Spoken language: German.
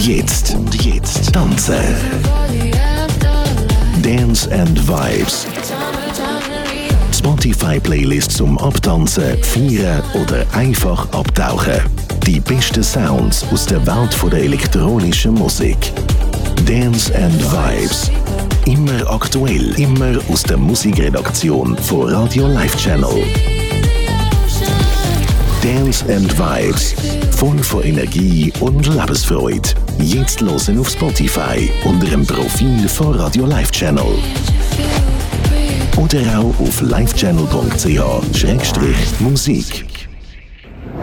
jetzt tanzen. Dance and Vibes. Spotify-Playlist zum Abtanzen, Feiern oder einfach abtauchen. Die besten Sounds aus der Welt der elektronischen Musik. Dance and Vibes. Immer aktuell, immer aus der Musikredaktion von Radio Live Channel. Dance and Vibes. Voll von Energie und Lebensfreude. Jetzt hören auf Spotify unter dem Profil von Radio Live Channel. Oder auch auf livechannel.ch/musik.